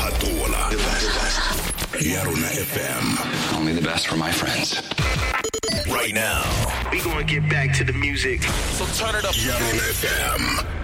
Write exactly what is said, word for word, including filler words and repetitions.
Patola. The best. Yaruna F M. Only the best for my friends. Right now. We gonna get back to the music. So turn it up. Yaruna F M.